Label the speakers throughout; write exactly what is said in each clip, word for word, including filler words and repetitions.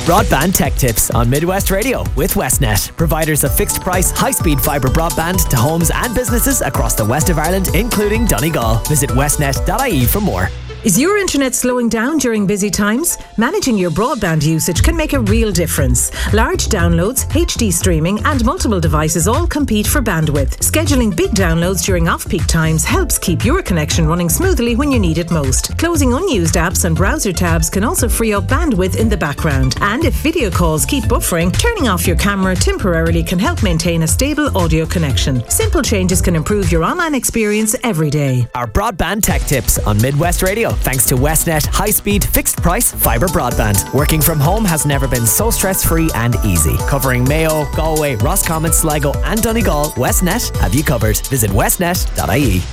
Speaker 1: Broadband Tech Tips on Midwest Radio with Westnet, providers of fixed price, high-speed fibre broadband to homes and businesses across the west of Ireland, including Donegal. Visit westnet dot I E for more.
Speaker 2: Is your internet slowing down during busy times? Managing your broadband usage can make a real difference. Large downloads, H D streaming and multiple devices all compete for bandwidth. Scheduling big downloads during off-peak times helps keep your connection running smoothly when you need it most. Closing unused apps and browser tabs can also free up bandwidth in the background. And if video calls keep buffering, turning off your camera temporarily can help maintain a stable audio connection. Simple changes can improve your online experience every day.
Speaker 1: Our Broadband Tech Tips on Midwest Radio, thanks to Westnet high-speed, fixed-price fibre broadband. Working from home has never been so stress-free and easy. Covering Mayo, Galway, Roscommon, Sligo and Donegal, Westnet have you covered. Visit westnet dot I E.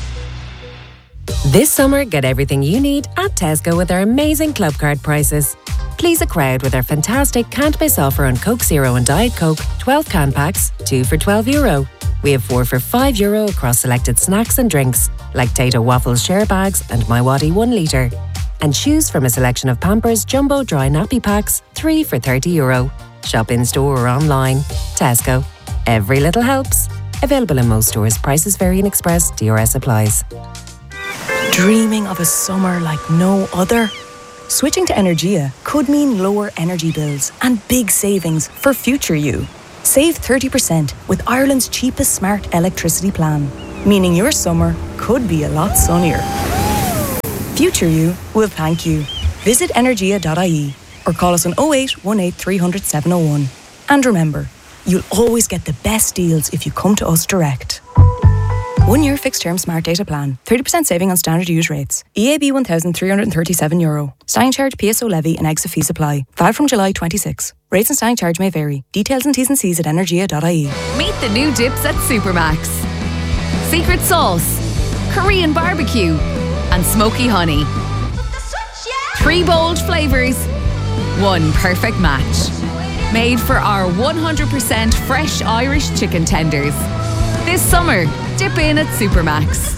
Speaker 3: This summer, get everything you need at Tesco with our amazing club card prices. Please a crowd with our fantastic can't miss offer on Coke Zero and Diet Coke, twelve can packs, two for twelve euro. We have four for five euro across selected snacks and drinks, like Tato Waffles share bags and My Waddy one litre. And choose from a selection of Pampers Jumbo Dry Nappy Packs, three for thirty euro. Shop in store or online. Tesco. Every little helps. Available in most stores. Prices vary in Express. D R S applies.
Speaker 4: Dreaming of a summer like no other? Switching to Energia could mean lower energy bills and big savings for future you. Save thirty percent with Ireland's cheapest smart electricity plan, meaning your summer could be a lot sunnier. Future you will thank you. Visit energia dot I E or call us on oh eight one eight three hundred seven oh one. And remember, you'll always get the best deals if you come to us direct. One year fixed term smart data plan. thirty percent saving on standard use rates. E A B one thousand three hundred thirty-seven euro. Standing charge, P S O levy and exit fee supply. Valid from July twenty-sixth. Rates and standing charge may vary. Details and T's and C's at energia dot I E.
Speaker 5: Meet the new dips at Supermax. Secret sauce, Korean barbecue and smoky honey. Three bold flavours, one perfect match. Made for our one hundred percent fresh Irish chicken tenders. This summer, dip in at Supermax.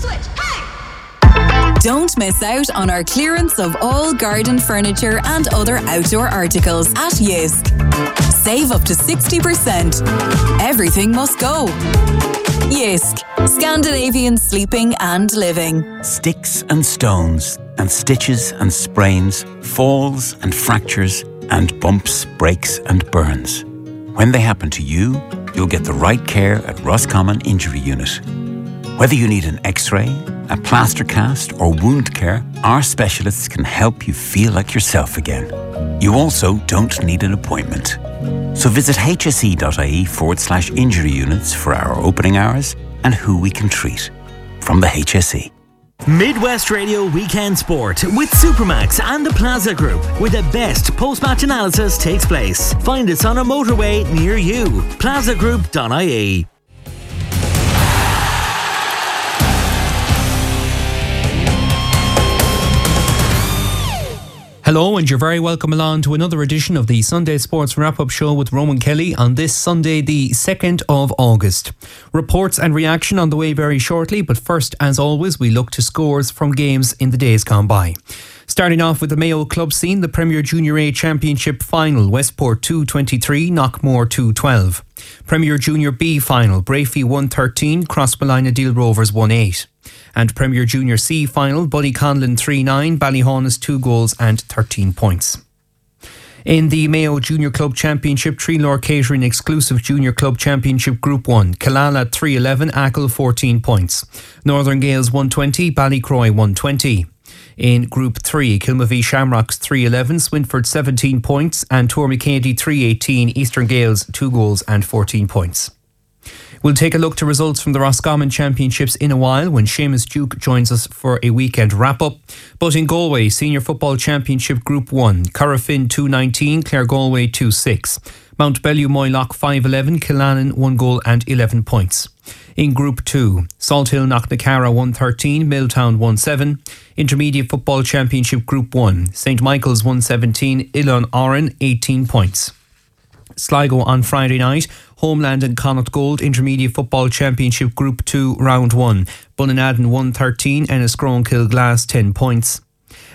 Speaker 6: Don't miss out on our clearance of all garden furniture and other outdoor articles at Jysk. Save up to sixty percent. Everything must go. Jysk. Scandinavian sleeping and living.
Speaker 7: Sticks and stones and stitches and sprains, falls and fractures and bumps, breaks and burns. When they happen to you, you'll get the right care at Roscommon Injury Unit. Whether you need an X-ray, a plaster cast or wound care, our specialists can help you feel like yourself again. You also don't need an appointment. So visit hse.ie forward slash injury units for our opening hours and who we can treat. From the H S E.
Speaker 8: Midwest Radio Weekend Sport with Supermax and the Plaza Group, where the best post-match analysis takes place. Find us on a motorway near you. plaza group dot I E.
Speaker 9: Hello, and you're very welcome along to another edition of the Sunday Sports Wrap-Up Show with Roman Kelly on this Sunday, the second of August. Reports and reaction on the way very shortly, but first, as always, we look to scores from games in the days gone by. Starting off with the Mayo club scene, the Premier Junior A Championship Final, Westport two twenty-three, Knockmore two twelve. Premier Junior B Final, Brafey one thirteen, Crossmolina Deal Rovers one eight. And Premier Junior C Final, Ballyconlin three nine, Ballyhaunis two goals and thirteen points. In the Mayo Junior Club Championship, Treelor Catering Exclusive Junior Club Championship Group one, Killala three eleven, Achill fourteen points. Northern Gales one twenty, Ballycroy one twenty. In Group three, Kilmavie Shamrocks three eleven, Swinford seventeen points and Tourmakeady three eighteen, Eastern Gales two goals and fourteen points. We'll take a look to results from the Roscommon Championships in a while when Seamus Duke joins us for a weekend wrap-up. But in Galway, Senior Football Championship Group one, Currafin two nineteen, Clare Galway two six. Mount Bellew Moylock five eleven, Killannon one goal and eleven points. In Group two, Salthill Knocknacara one thirteen, Milltown one seven. Intermediate Football Championship Group one, Saint Michael's one seventeen, Illon Oran eighteen points. Sligo on Friday night, Homeland and Connacht Gold Intermediate Football Championship Group two Round one, Bunanadden one thirteen, Enniscrone Kilglass ten points.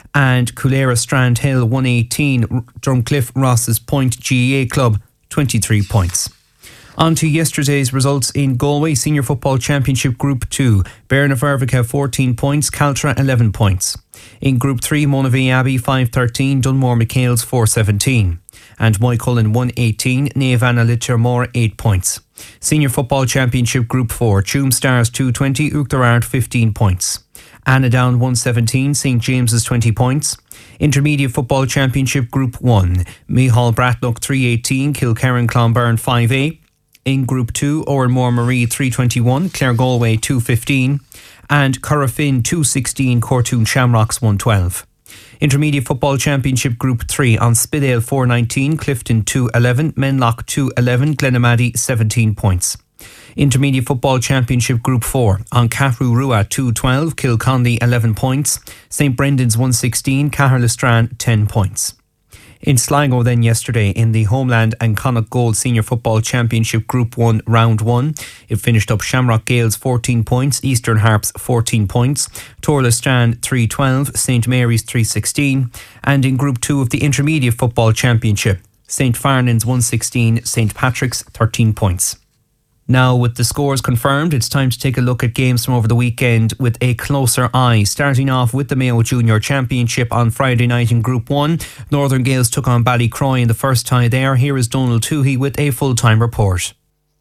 Speaker 9: and Coolera Strand Hill one eighteen, Drumcliff Ross's Point G A A Club twenty-three points. On to yesterday's results in Galway Senior Football Championship Group two. Bairn of Ervica fourteen points, Caltra eleven points. In Group three, Monavea Abbey five thirteen, Dunmore McHale's four seventeen. And Moycullen one eighteen, Navan Littermore eight points. Senior Football Championship Group four, Tuam Stars two twenty, Uachtarard fifteen points. Annadown one seventeen, St James's twenty points. Intermediate Football Championship Group one, Mihal Bratlock three eighteen, Kilkerran Clonberne five eight. In Group two, Oranmore Marie three twenty-one, Clare Galway two fifteen, and Corrafin two sixteen, Cortoon Shamrocks one twelve. Intermediate Football Championship Group three, on Spidale four nineteen, Clifton two eleven, Menlock two eleven, Glenamaddy seventeen points. Intermediate Football Championship Group four, on Cathru Rua two twelve, Kilconley eleven points, St Brendan's one sixteen, Caherlistran ten points. In Sligo then yesterday, in the Homeland and Connacht Gold Senior Football Championship Group one Round one, it finished up Shamrock Gales fourteen points, Eastern Harps fourteen points, Torla Strand three twelve, St Mary's three sixteen, and in Group two of the Intermediate Football Championship, St Farnan's one sixteen, St Patrick's thirteen points. Now, with the scores confirmed, it's time to take a look at games from over the weekend with a closer eye. Starting off with the Mayo Junior Championship on Friday night in Group one. Northern Gales took on Ballycroy in the first tie there. Here is Donald Toohey with a full-time report.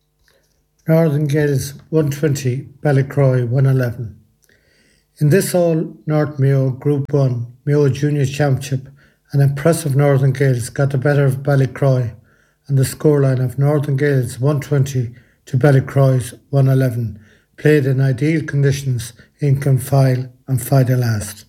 Speaker 10: Northern Gales one twenty, Ballycroy one eleven. In this all North Mayo Group one Mayo Junior Championship, an impressive Northern Gales got the better of Ballycroy, and the scoreline of Northern Gales one twenty to Ballycroy's one eleven, played in ideal conditions in Confile and Friday last.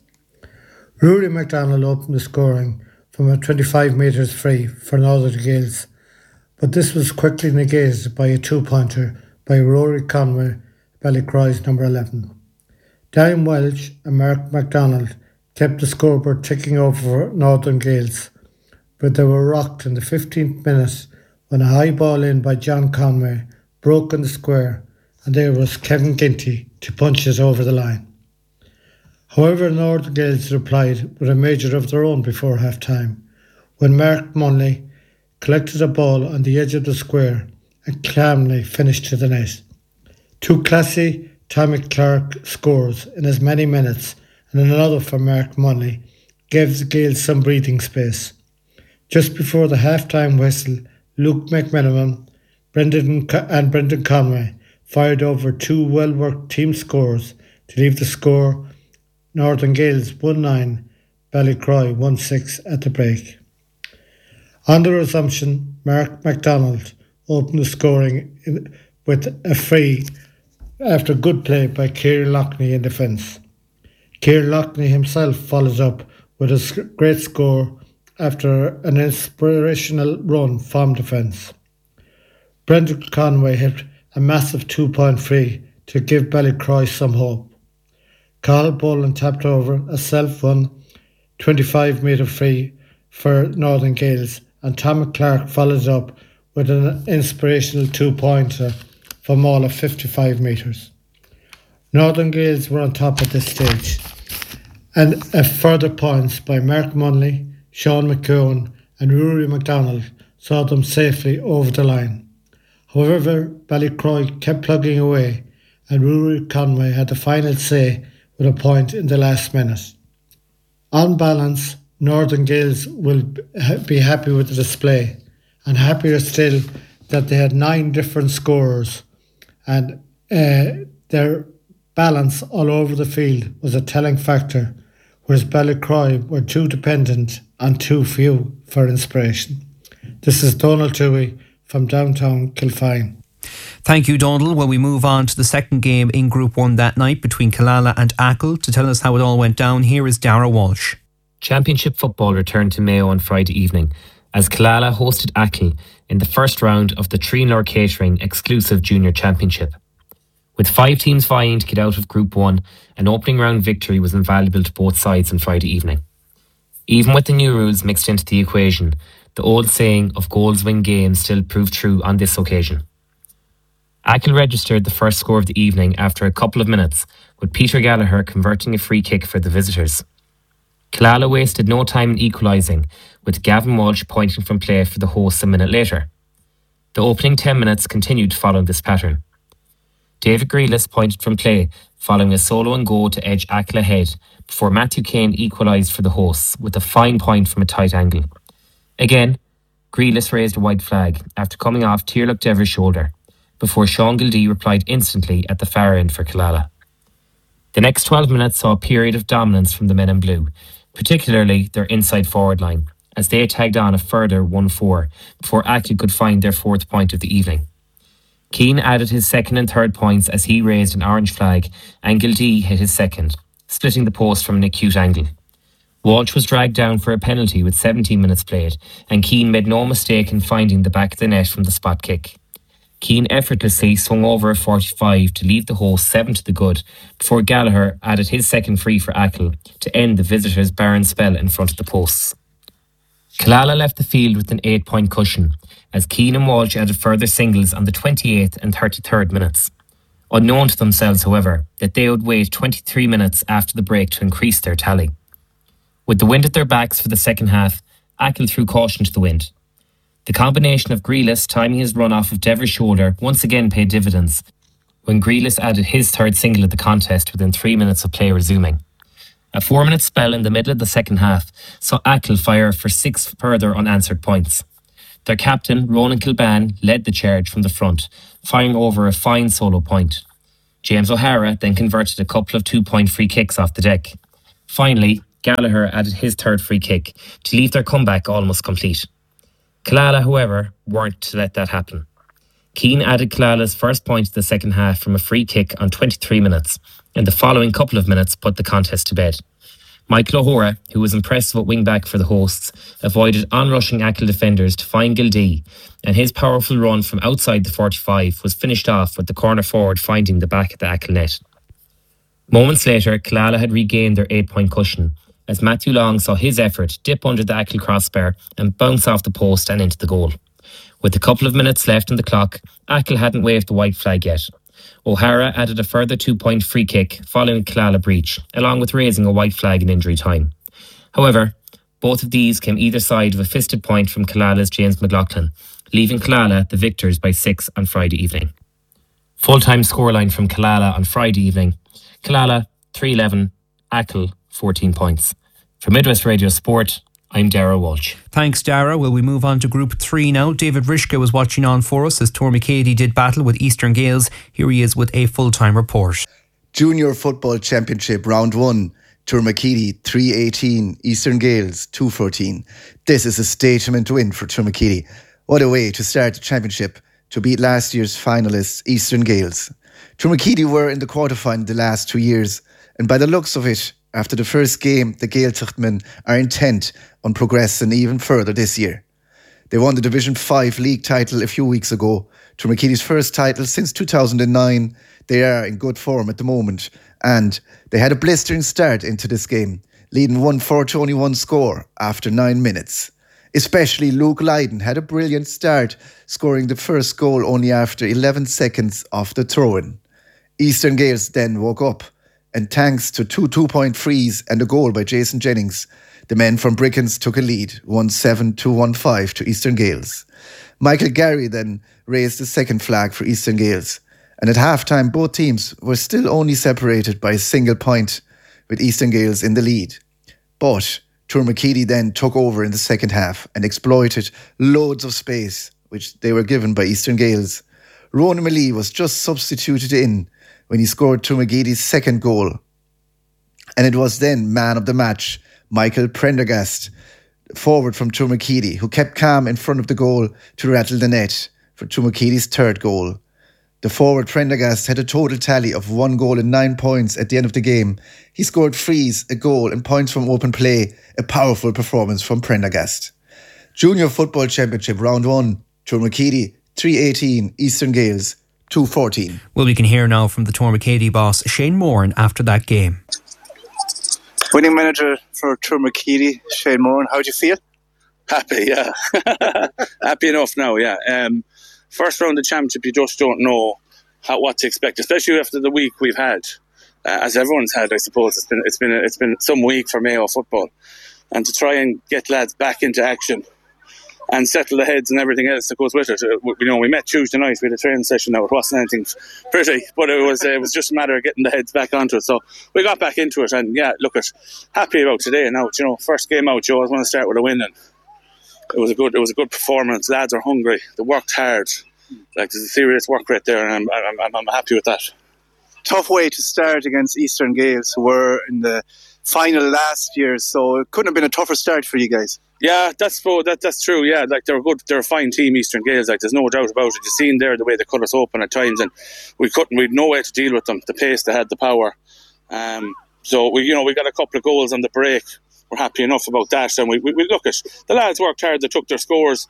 Speaker 10: Rory MacDonald opened the scoring from a twenty-five metres free for Northern Gales, but this was quickly negated by a two-pointer by Rory Conway, Ballycroy's number eleven. Darren Welch and Mark MacDonald kept the scoreboard ticking over for Northern Gales, but they were rocked in the fifteenth minute when a high ball in by John Conway broke in the square, and there was Kevin Ginty to punch it over the line. However, Northern Gales replied with a major of their own before half-time, when Mark Munley collected a ball on the edge of the square and calmly finished to the net. Two classy Tommy Clark scores in as many minutes, and another for Mark Munley gave the Gales some breathing space. Just before the half-time whistle, Luke McMenamin Brendan and Brendan Conway fired over two well-worked team scores to leave the score Northern Gales one nine, Ballycroy one six at the break. On the resumption, Mark MacDonald opened the scoring in, with a free after good play by Kieran Loughney in defence. Kieran Loughney himself followed up with a great score after an inspirational run from defence. Brendan Conway hit a massive two-point free to give Ballycroy some hope. Carl Boland tapped over a self-won twenty-five metre free for Northern Gales, and Tommy Clark followed up with an inspirational two-pointer from all of fifty-five metres. Northern Gales were on top at this stage, and a further points by Mark Munley, Sean McKeown and Rory MacDonald saw them safely over the line. However, Ballycroy kept plugging away, and Rory Conway had the final say with a point in the last minute. On balance, Northern Gales will be happy with the display, and happier still that they had nine different scorers, and uh, their balance all over the field was a telling factor, whereas Ballycroy were too dependent on too few for inspiration. This is Donald Toohey from downtown Kilfine.
Speaker 9: Thank you, Donald. Well, we move on to the second game in Group one that night between Killala and Achill. To tell us how it all went down, here is Dara Walsh.
Speaker 11: Championship football returned to Mayo on Friday evening as Killala hosted Achill in the first round of the Trinlor Catering exclusive Junior Championship. With five teams vying to get out of Group one, an opening round victory was invaluable to both sides on Friday evening. Even with the new rules mixed into the equation, the old saying of goals win games still proved true on this occasion. Achill registered the first score of the evening after a couple of minutes, with Peter Gallagher converting a free kick for the visitors. Killala wasted no time in equalising, with Gavin Walsh pointing from play for the hosts a minute later. The opening ten minutes continued following this pattern. David Grealish pointed from play, following a solo and go to edge Achill ahead, before Matthew Kane equalised for the hosts with a fine point from a tight angle. Again, Grealish raised a white flag after coming off Tierluck Dever's shoulder, before Sean Gildee replied instantly at the far end for Killala. The next twelve minutes saw a period of dominance from the men in blue, particularly their inside forward line, as they tagged on a further one four before Achill could find their fourth point of the evening. Keane added his second and third points as he raised an orange flag, and Gildee hit his second, splitting the post from an acute angle. Walsh was dragged down for a penalty with seventeen minutes played, and Keane made no mistake in finding the back of the net from the spot kick. Keane effortlessly swung over a forty-five to leave the host seven to the good, before Gallagher added his second free for Achill to end the visitors' barren spell in front of the posts. Killala left the field with an eight-point cushion, as Keane and Walsh added further singles on the twenty-eighth and thirty-third minutes. Unknown to themselves, however, that they would wait twenty-three minutes after the break to increase their tally. With the wind at their backs for the second half, Achill threw caution to the wind. The combination of Grealish timing his run off of Dever's shoulder once again paid dividends, when Grealish added his third single of the contest within three minutes of play resuming. A four-minute spell in the middle of the second half saw Achill fire for six further unanswered points. Their captain, Ronan Kilban, led the charge from the front, firing over a fine solo point. James O'Hara then converted a couple of two-point free kicks off the deck. Finally, Gallagher added his third free kick to leave their comeback almost complete. Killala, however, weren't to let that happen. Keane added Killala's first point of the second half from a free kick on twenty-three minutes, and the following couple of minutes put the contest to bed. Michael O'Hora, who was impressive at wing-back for the hosts, avoided onrushing Achill defenders to find Gildee, and his powerful run from outside the forty-five was finished off with the corner forward finding the back of the Achill net. Moments later, Killala had regained their eight-point cushion, as Matthew Long saw his effort dip under the Achill crossbar and bounce off the post and into the goal. With a couple of minutes left on the clock, Achill hadn't waved the white flag yet. O'Hara added a further two-point free kick following Killala breach, along with raising a white flag in injury time. However, both of these came either side of a fisted point from Killala's James McLaughlin, leaving Killala the victors by six on Friday evening. Full-time scoreline from Killala on Friday evening: Killala three eleven, Achill fourteen points. For Midwest Radio Sport, I'm Dara Walsh.
Speaker 9: Thanks, Dara. Will we move on to Group three now? David Rishka was watching on for us as Tourmakeady did battle with Eastern Gales. Here he is with a full-time report.
Speaker 12: Junior Football Championship Round one. Tourmakeady three eighteen, Eastern Gales two fourteen. This is a statement win for Tourmakeady. What a way to start the championship, to beat last year's finalists, Eastern Gales. Tourmakeady were in the quarterfinal the last two years, and by the looks of it, after the first game, the Gaeltachtmen are intent on progressing even further this year. They won the Division five league title a few weeks ago, Tourmakeady's first title since two thousand nine. They are in good form at the moment, and they had a blistering start into this game, leading one four to only one score after nine minutes. Especially Luke Lydon had a brilliant start, scoring the first goal only after eleven seconds off the throw-in. Eastern Gales then woke up, and thanks to two two-point frees and a goal by Jason Jennings, the men from Brickens took a lead, one seven to one five to Eastern Gales. Michael Gary then raised the second flag for Eastern Gales, and at half-time both teams were still only separated by a single point, with Eastern Gales in the lead. But Tourmakeady then took over in the second half and exploited loads of space, which they were given by Eastern Gales. Ronan Malee was just substituted in when he scored Tourmakeady's second goal. And it was then man of the match, Michael Prendergast, forward from Tourmakeady, who kept calm in front of the goal to rattle the net for Tourmakeady's third goal. The forward Prendergast had a total tally of one goal and nine points at the end of the game. He scored frees, a goal and points from open play, a powerful performance from Prendergast. Junior Football Championship Round one, Tourmakeady three eighteen, Eastern Gales two fourteen.
Speaker 9: Well, we can hear now from the Tourmakeady boss, Shane Moran, after that game.
Speaker 13: Winning manager for Tourmakeady, Shane Moran, how do you feel?
Speaker 14: Happy, yeah. Happy enough now, yeah. Um, first round of the championship, you just don't know how, what to expect, especially after the week we've had. uh, as everyone's had, I suppose. It's been it's been it's been some week for Mayo football, and to try and get lads back into action and settle the heads and everything else that goes with it. Uh, you know, we met Tuesday night. We had a training session now. It wasn't anything pretty, but it was uh, it was just a matter of getting the heads back onto it. So we got back into it, and yeah, look, at happy about today. Now, you know, first game out, Joe, I want to start with a win, and it was a good it was a good performance. Lads are hungry. They worked hard. Like, there's a serious work rate there, and I'm I'm, I'm happy with that.
Speaker 13: Tough way to start against Eastern Gales, who were in the final last year, so it couldn't have been a tougher start for you guys.
Speaker 14: Yeah, that's that, that's true. Yeah, like they're a good, they're a fine team, Eastern Gales. Like, there's no doubt about it. You've seen there the way they cut us open at times, and we couldn't. We'd no way to deal with them. The pace, they had the power. Um, so we, you know, we got a couple of goals on the break. We're happy enough about that, and we we, we look at the lads worked hard. They took their scores.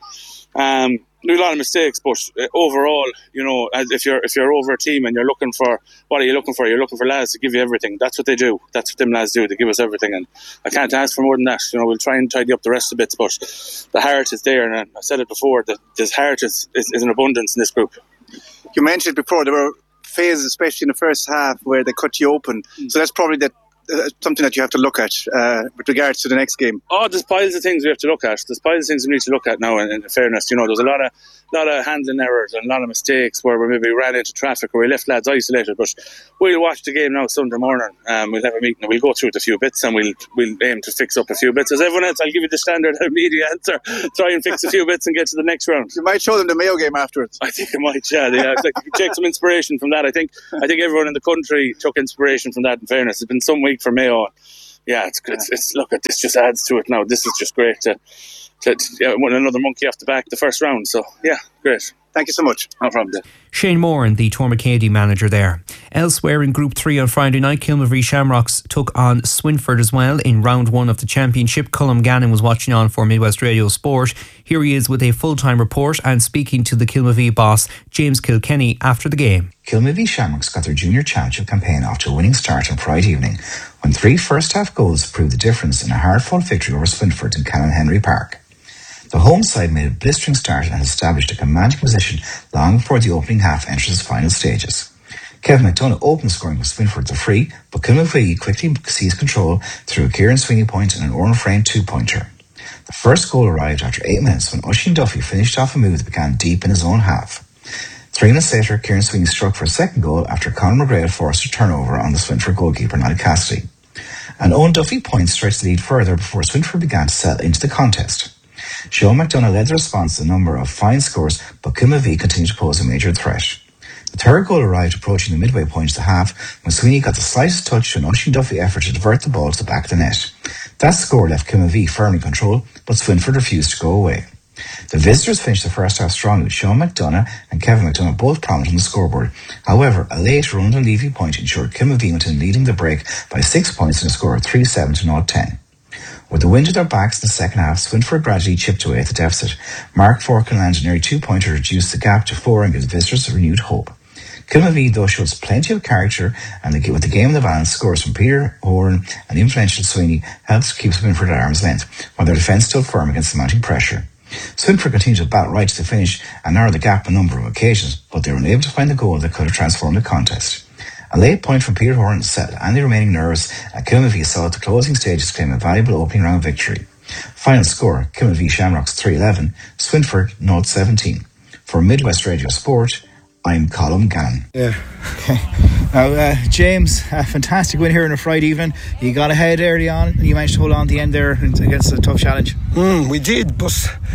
Speaker 14: Um, do a lot of mistakes, but overall, you know, if you're if you're over a team and you're looking for, what are you looking for? You're looking for lads to give you everything. That's what they do. That's what them lads do. They give us everything, and I can't ask for more than that. You know, we'll try and tidy up the rest of the bits, but the heart is there, and I said it before. That this heart is, is is an abundance in this group.
Speaker 13: You mentioned before there were phases, especially in the first half, where they cut you open. Mm. So that's probably the Uh, something that you have to look at uh, with regards to the next game.
Speaker 14: Oh, there's piles of things we have to look at. There's piles of things we need to look at now. In, in fairness, you know, there's a lot of lot of handling errors and a lot of mistakes where we maybe ran into traffic or we left lads isolated. But we'll watch the game now Sunday morning. Um, we'll have a meeting and we'll go through it a few bits, and we'll we'll aim to fix up a few bits. As everyone else, I'll give you the standard immediate answer. Try and fix a few bits and get to the next round.
Speaker 13: You might show them the Mayo game afterwards.
Speaker 14: I think I might. Yeah, yeah. Like, you can take some inspiration from that. I think I think everyone in the country took inspiration from that. In fairness, it's been some week for Mayo. Yeah, it's, it's it's look at this. Just adds to it now. This is just great to to, to yeah, win another monkey off the back the first round. So yeah, great.
Speaker 13: Thank you so much.
Speaker 14: No problem. Then.
Speaker 9: Shane Moran, the Tormakeady manager there. Elsewhere in Group three on Friday night, Kilmavie Shamrocks took on Swinford as well in round one of the championship. Colm Gannon was watching on for Midwest Radio Sport. Here he is with a full-time report and speaking to the Kilmavie boss, James Kilkenny, after the game.
Speaker 15: Kilmavie Shamrocks got their junior championship campaign off to a winning start on Friday evening when three first-half goals proved the difference in a hard-fought victory over Swinford in Canon Henry Park. The home side made a blistering start and established a commanding position long before the opening half entered its final stages. Kevin McDonough opened scoring with Swinford to free, but Kilmavie quickly seized control through a Kieran Sweeney point and an Oran Frame two-pointer. The first goal arrived after eight minutes when Oisin Duffy finished off a move that began deep in his own half. Three minutes later, Kieran Sweeney struck for a second goal after Conor McGrail forced a turnover on the Swinford goalkeeper Niall Cassidy. And Owen Duffy points stretched the lead further before Swinford began to settle into the contest. Sean McDonough led the response to a number of fine scores, but Kilmavie continued to pose a major threat. The third goal arrived approaching the midway point of the half when Sweeney got the slightest touch to an Oisin Duffy effort to divert the ball to the back of the net. That score left Kilmavie firmly in control, but Swinford refused to go away. The visitors finished the first half strongly with Sean McDonough and Kevin McDonough both prominent on the scoreboard. However, a late Ronan Levy point ensured Kilmavie went in leading the break by six points in a score of three seven to zero ten. With the wind at their backs in the second half, Swinford gradually chipped away at the deficit. Mark Forkin landed nearly two pointer to reduce the gap to four and give the visitors renewed hope. Kilmavie, though, shows plenty of character, and the, with the game in the balance, scores from Peter Horan and the influential Sweeney helps keep Swinford at arm's length, while their defence stood firm against the mounting pressure. Swinford continued to bat right to the finish and narrow the gap on a number of occasions, but they were unable to find the goal that could have transformed the contest. A late point from Peter Horan settled any remaining nerves, and Kilmavie saw at the closing stages claim a valuable opening round victory. Final score, Kilmavie Shamrocks three eleven, Swinford zero seventeen. For Midwest Radio Sport, I'm Colm Gannon.
Speaker 16: Yeah. Okay. Now, uh, James, a fantastic win here on a Friday evening. You got ahead early on and you managed to hold on to the end there against a tough challenge.
Speaker 17: Mm, we did, but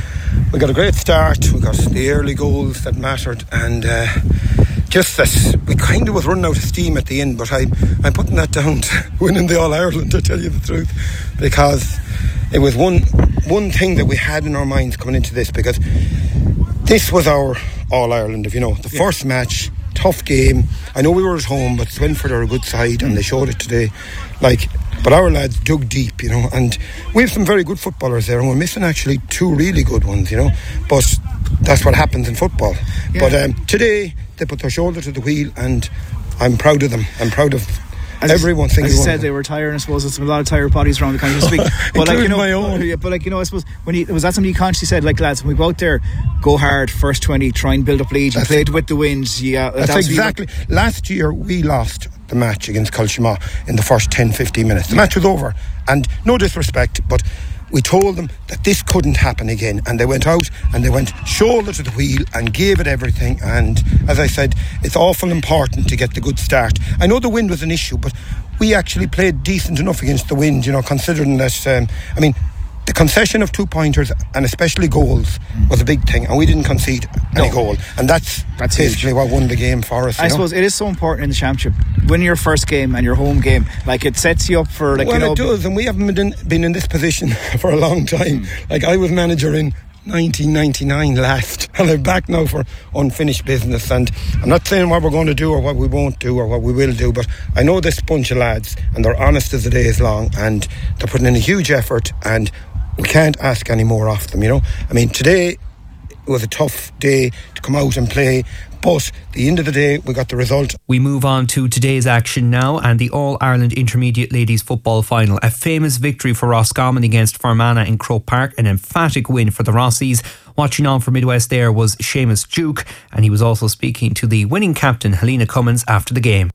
Speaker 17: we got a great start. We got the early goals that mattered, and uh, just that we kind of was running out of steam at the end, but I, I'm putting that down to winning the All-Ireland, to tell you the truth, because it was one one thing that we had in our minds coming into this, because this was our All-Ireland, if you know. The yeah. first match, tough game. I know we were at home, but Swinford are a good side, and they showed it today. Like, but our lads dug deep, you know, and we have some very good footballers there, and we're missing actually two really good ones, you know. But that's what happens in football. Yeah. But um, today they put their shoulder to the wheel, and I'm proud of them. I'm proud of
Speaker 16: as
Speaker 17: everyone
Speaker 16: as
Speaker 17: thinking.
Speaker 16: As you said, they were tired. I suppose there's a lot of tired bodies around the country this week. But like you know,
Speaker 17: my own.
Speaker 16: Yeah, but like you know, I suppose when you, was that something you consciously said, like lads, when we go out there, go hard, first twenty, try and build up lead. You played with the wind. Yeah,
Speaker 17: that's, that's exactly. Last year we lost the match against Culshima in the first ten, fifteen minutes. The match was over, and no disrespect, but we told them that this couldn't happen again, and they went out and they went shoulder to the wheel and gave it everything. And as I said, it's awful important to get the good start. I know the wind was an issue, but we actually played decent enough against the wind, you know, considering that um, I mean the concession of two pointers and especially goals was a big thing, and we didn't concede any no. goal, and that's, that's basically huge. What won the game for us.
Speaker 16: I
Speaker 17: know?
Speaker 16: suppose it is so important in the championship, winning your first game and your home game, like it sets you up for like
Speaker 17: well
Speaker 16: you know,
Speaker 17: it does, and we haven't been in, been in this position for a long time. Mm. Like I was manager in nineteen ninety-nine last, and I'm back now for unfinished business, and I'm not saying what we're going to do or what we won't do or what we will do, but I know this bunch of lads, and they're honest as the day is long, and they're putting in a huge effort, and we can't ask any more of them, you know. I mean, today it was a tough day to come out and play, but at the end of the day we got the result.
Speaker 9: We move on to today's action now, and the All-Ireland Intermediate Ladies Football Final. A famous victory for Roscommon against Fermanagh in Croke Park, an emphatic win for the Rossies. Watching on for Midwest there was Seamus Duke, and he was also speaking to the winning captain Helena Cummins after the game.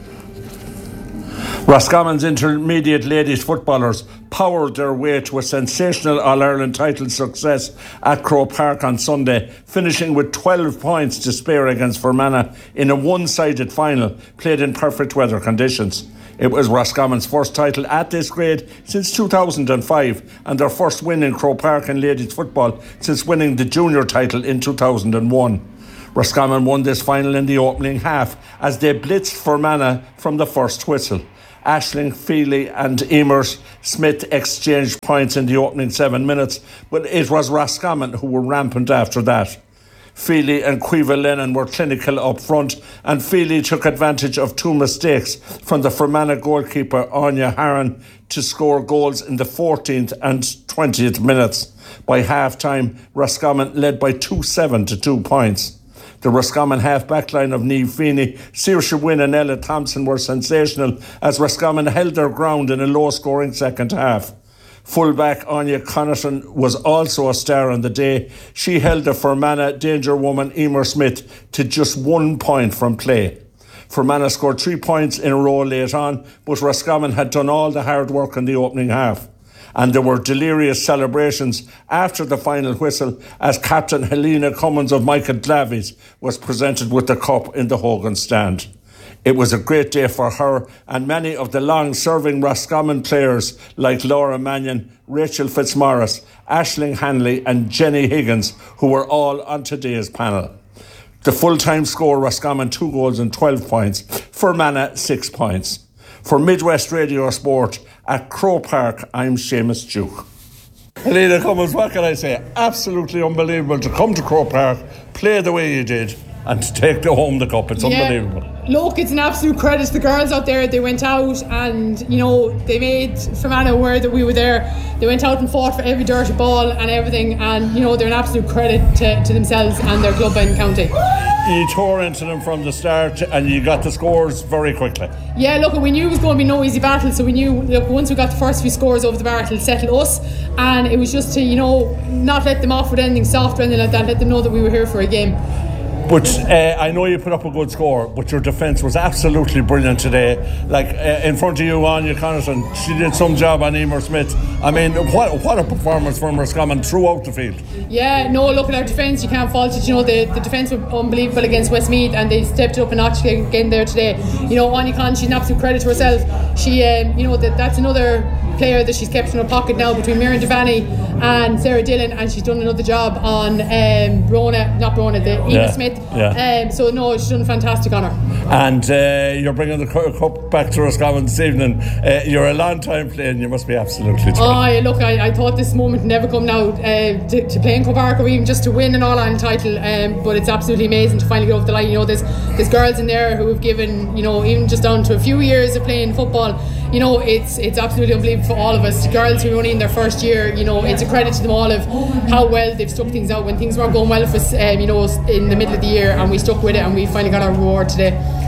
Speaker 18: Roscommon's intermediate ladies footballers powered their way to a sensational All-Ireland title success at Croke Park on Sunday, finishing with twelve points to spare against Fermanagh in a one-sided final played in perfect weather conditions. It was Roscommon's first title at this grade since two thousand five, and their first win in Croke Park in ladies football since winning the junior title in two thousand one. Roscommon won this final in the opening half as they blitzed Fermanagh from the first whistle. Aisling Feely and Emer Smith exchanged points in the opening seven minutes, but it was Roscommon who were rampant after that. Feely and Quiva Lennon were clinical up front, and Feely took advantage of two mistakes from the Fermanagh goalkeeper Anya Harron to score goals in the fourteenth and twentieth minutes. By half-time, Roscommon led by two seven to two points. The Roscommon half-back line of Niamh Feeney, Saoirse Wynne and Ella Thompson were sensational as Roscommon held their ground in a low-scoring second half. Full-back Anya Connaughton was also a star on the day. She held the Fermanagh danger woman Emer Smith to just one point from play. Fermanagh scored three points in a row late on, but Roscommon had done all the hard work in the opening half. And there were delirious celebrations after the final whistle as Captain Helena Cummins of Michael Glavies was presented with the cup in the Hogan stand. It was a great day for her and many of the long-serving Roscommon players like Laura Mannion, Rachel Fitzmaurice, Aisling Hanley and Jenny Higgins, who were all on today's panel. The full-time score, Roscommon two goals and twelve points, Fermanagh six points. For Midwest Radio Sport at Croke Park, I'm Seamus Duke. Helena Cummins, what can I say? Absolutely unbelievable to come to Croke Park, play the way you did, and to take the home the cup. It's yeah. unbelievable.
Speaker 19: Look, it's an absolute credit to the girls out there. They went out and, you know, they made Fermanagh aware that we were there. They went out and fought for every dirty ball and everything, and, you know, they're an absolute credit to, to themselves and their club and county.
Speaker 18: You tore into them from the start and you got the scores very quickly.
Speaker 19: Yeah, look, we knew it was going to be no easy battle, so we knew, look, once we got the first few scores over the bar, it'll settle us, and it was just to, you know, not let them off with anything soft or anything like that, let them know that we were here for a game.
Speaker 18: But uh, I know you put up a good score, but your defence was absolutely brilliant today. Like uh, in front of you, Anya Connaughton, she did some job on Emer Smith. I mean, what what a performance from Roscommon throughout the field.
Speaker 19: Yeah, no, look at our defence, you can't fault it. You know, the, the defence were unbelievable against Westmeath, and they stepped up a notch again there today. You know, Anya Connaughton, she's an absolute credit to herself. She, um, you know, that that's another player that she's kept in her pocket now between Miriam Devaney and Sarah Dillon, and she's done another job on um, Rona, not Rona, the Emer yeah. Smith. Yeah. Um, so no, she's done fantastic on her.
Speaker 18: And uh, you're bringing the cup back to Roscommon this evening. Uh, you're a long time playing. You must be absolutely thrilled.
Speaker 19: Oh yeah, look, I, I thought this moment would never come now uh, to, to play in Croke Park or even just to win an All-Ireland title. Um, but it's absolutely amazing to finally get over the line. You know, there's there's girls in there who have given, you know, even just down to a few years of playing football. You know, it's it's absolutely unbelievable for all of us. The girls who are only in their first year, you know, it's a credit to them all of how well they've stuck things out when things weren't going well for us, um, you know, in the middle of the year, and we stuck with it and we finally got our reward today.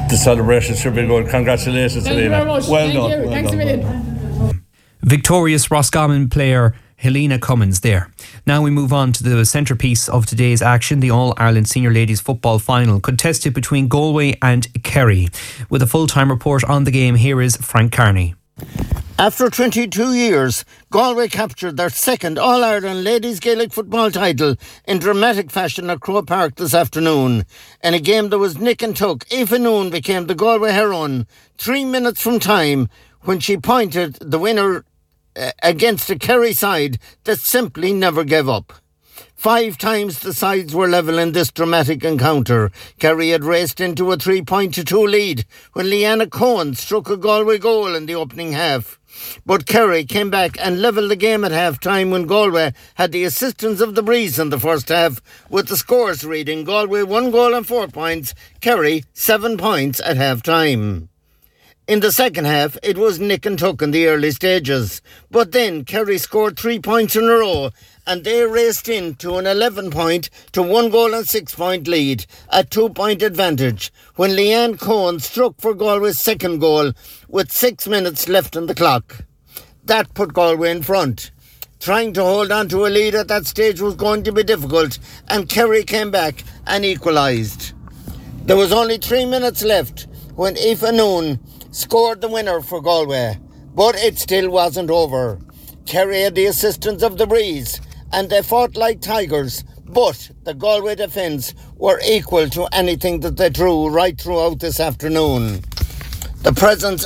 Speaker 18: The celebration should be good. Congratulations,
Speaker 19: Thank you
Speaker 18: Helena.
Speaker 19: very much.
Speaker 18: Well
Speaker 19: Thank
Speaker 18: done.
Speaker 19: you.
Speaker 18: Well
Speaker 19: Thanks
Speaker 18: done.
Speaker 19: a million.
Speaker 9: Victorious Roscommon player Helena Cummins there. Now we move on to the centrepiece of today's action, the All-Ireland Senior Ladies Football Final, contested between Galway and Kerry. With a full-time report on the game, here is Frank Carney.
Speaker 20: After twenty-two years, Galway captured their second All-Ireland Ladies Gaelic football title in dramatic fashion at Croke Park this afternoon. In a game that was nick and tuck, Aoife Noon became the Galway heroine three minutes from time when she pointed the winner uh, against a Kerry side that simply never gave up. Five times the sides were level in this dramatic encounter. Kerry had raced into a three-point to two lead when Leanna Cohen struck a Galway goal in the opening half. But Kerry came back and levelled the game at half-time when Galway had the assistance of the breeze in the first half, with the scores reading Galway one goal and four points, Kerry seven points at half-time. In the second half, it was nick and tuck in the early stages. But then Kerry scored three points in a row and they raced into an eleven-point to one goal and six-point lead, a two-point advantage, when Leanne Cohen struck for Galway's second goal with six minutes left on the clock. That put Galway in front. Trying to hold on to a lead at that stage was going to be difficult, and Kerry came back and equalised. There was only three minutes left when Aoife Noon scored the winner for Galway, but it still wasn't over. Kerry had the assistance of the breeze, and they fought like tigers, but the Galway defence were equal to anything that they threw right throughout this afternoon. The presence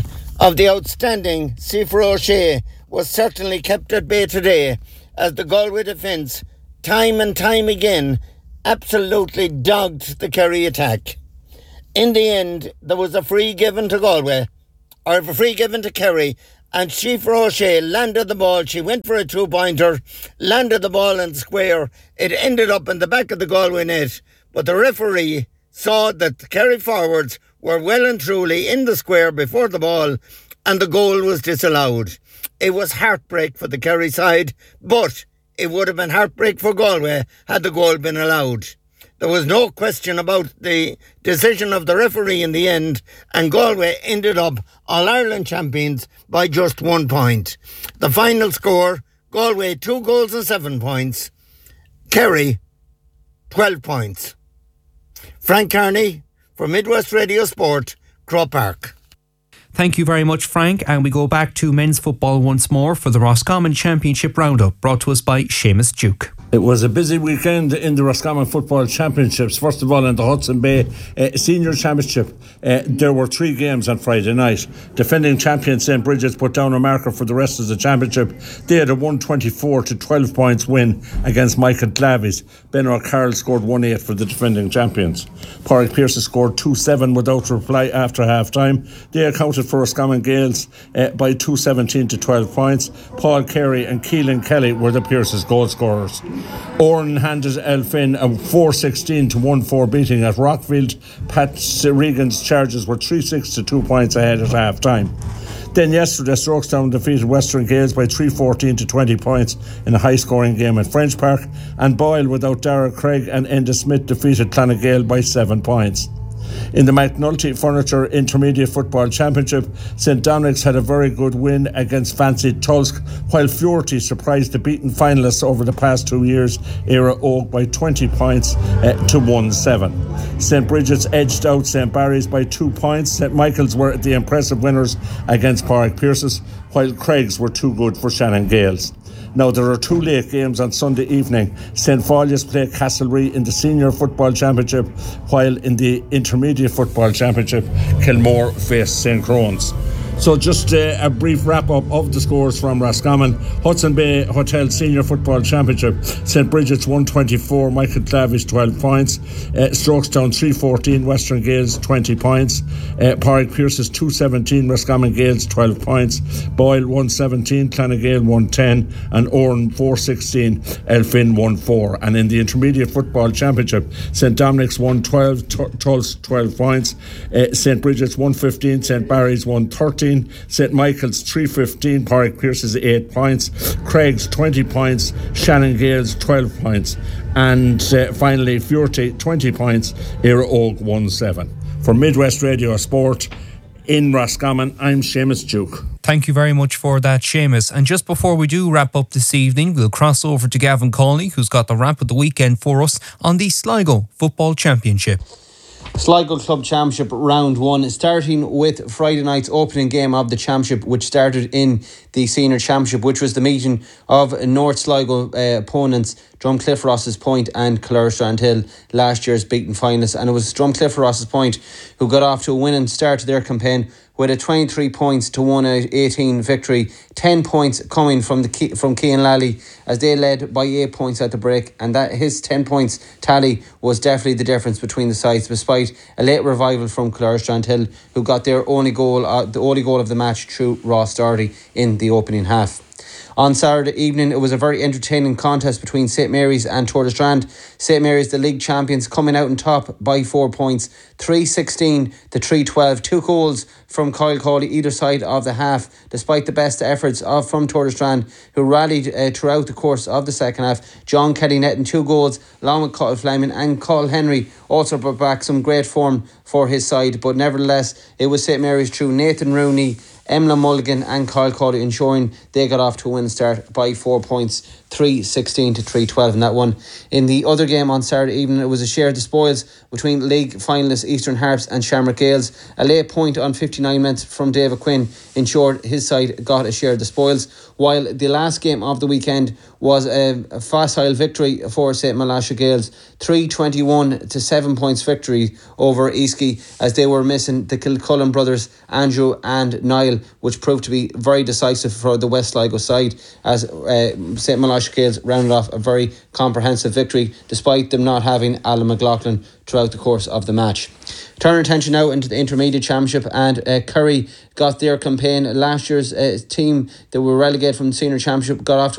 Speaker 20: of the outstanding Siofra O'Shea was certainly kept at bay today, as the Galway defence, time and time again, absolutely dogged the Kerry attack. In the end, there was a free given to Galway, or a free given to Kerry, and Siofra O'Shea landed the ball. She went for a two-pointer, landed the ball in the square. It ended up in the back of the Galway net, but the referee saw that the Kerry forwards were well and truly in the square before the ball, and the goal was disallowed. It was heartbreak for the Kerry side, but it would have been heartbreak for Galway had the goal been allowed. There was no question about the decision of the referee in the end, and Galway ended up All-Ireland champions by just one point. The final score, Galway two goals and seven points, Kerry twelve points. Frank Carney for Midwest Radio Sport, Croke Park.
Speaker 9: Thank you very much, Frank. And we go back to men's football once more for the Roscommon Championship Roundup, brought to us by Seamus Duke.
Speaker 18: It was a busy weekend in the Roscommon Football Championships. First of all, in the Hudson Bay uh, Senior Championship, uh, there were three games on Friday night. Defending champion Saint Bridget's put down a marker for the rest of the championship. They had a one twenty-four to twelve points win against Michael Clavies. Ben O'Carroll scored one eight for the defending champions. Pádraig Pearson scored two seven without reply after half-time. They accounted for Roscommon Gaels uh, by two seventeen to twelve points. Paul Carey and Keelan Kelly were the Pearce's goal scorers. Oran handed Elfin a four sixteen to one four beating at Rockfield. Pat Regan's charges were three six to two points ahead at half time. Then yesterday, Strokestown defeated Western Gales by three fourteen to twenty points in a high-scoring game at French Park, and Boyle, without Dara Craig and Enda Smith, defeated Clonagale by seven points. In the McNulty Furniture Intermediate Football Championship, Saint Dominic's had a very good win against Fancy Tulsk, while Fuerty surprised the beaten finalists over the past two years, Era Oak, by twenty points uh, to one seven. Saint Bridget's edged out Saint Barry's by two points. Saint Michael's were the impressive winners against Pádraig Pearson, while Craig's were too good for Shannon Gales. Now, there are two late games on Sunday evening. Saint Folia's play Castlereagh in the Senior Football Championship, while in the Intermediate Football Championship, Kilmore face Saint Crohn's. So just uh, a brief wrap-up of the scores from Roscommon. Hudson Bay Hotel Senior Football Championship, Saint Bridget's one twenty-four, Michael Clavies twelve points, uh, Strokestown three fourteen, Western Gales twenty points, uh, Pádraig Pearce's two seventeen, Roscommon Gales twelve points, Boyle one seventeen, Clonagale one ten, and Oran four sixteen, Elfin one four. And in the Intermediate Football Championship, Saint Dominic's one twelve, Tulse twelve points, uh, Saint Bridget's one fifteen, Saint Barry's one thirteen, Saint Michael's three fifteen, Pádraig Pearce's eight points, Craig's twenty points, Shannon Gales twelve points, and uh, finally Fuerty twenty points, Era Oak one seven. For Midwest Radio Sport in Roscommon, I'm Seamus Duke.
Speaker 9: Thank you very much for that, Seamus. And just before we do wrap up this evening, we'll cross over to Gavin Cawley, who's got the wrap of the weekend for us on the Sligo Football Championship.
Speaker 21: Sligo Club Championship round one, starting with Friday night's opening game of the championship, which started in the senior championship, which was the meeting of North Sligo uh, opponents Drumcliff Ross's Point and Clare Strandhill, last year's beaten finalists. And it was Drumcliff Ross's Point who got off to a winning start to their campaign with a twenty-three points to one eighteen victory. ten points coming from the from Cian Lally as they led by eight points at the break, and that his ten points tally was definitely the difference between the sides, despite a late revival from Clare Strandhill, who got their only goal uh, the only goal of the match through Ross Doherty in the opening half. On Saturday evening, it was a very entertaining contest between St Mary's and Tour de Strand. St Mary's, the league champions, coming out on top by four points, three sixteen to three twelve. Two goals from Kyle Cawley either side of the half, despite the best efforts of from Tour de Strand, who rallied uh, throughout the course of the second half. John Kelly netting two goals, along with Kyle Fleming, and Carl Henry also brought back some great form for his side. But nevertheless, it was St Mary's through Nathan Rooney, Emma Mulligan and Kyle Cawley ensuring they got off to a win start by four points, three sixteen to three twelve in that one. In the other game on Saturday evening, it was a share of the spoils between league finalists Eastern Harps and Shamrock Gales. A late point on fifty-nine minutes from David Quinn ensured his side got a share of the spoils, while the last game of the weekend was a, a facile victory for St Malasha Gales, three twenty-one to seven points victory over Easky, as they were missing the Kilcullen brothers Andrew and Niall, which proved to be very decisive for the West Sligo side, as uh, St Malasha Gales rounded off a very comprehensive victory despite them not having Alan McLaughlin throughout the course of the match. Turn our attention now into the Intermediate Championship, and uh, Curry got their campaign. Last year's uh, team that were relegated from the Senior Championship got off to